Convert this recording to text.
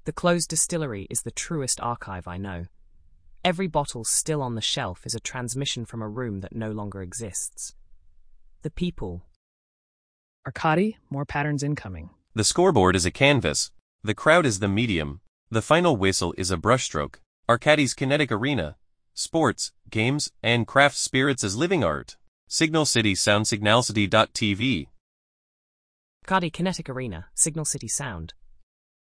The closed distillery is the truest archive I know. Every bottle still on the shelf is a transmission from a room that no longer exists. The people. Arkady, more patterns incoming. The scoreboard is a canvas. The crowd is the medium. The final whistle is a brushstroke. Arkady's kinetic arena. Sports, games, and craft spirits as living art. Signal City Sound, signalcity.tv. Arkady Kinetic Arena, Signal City Sound.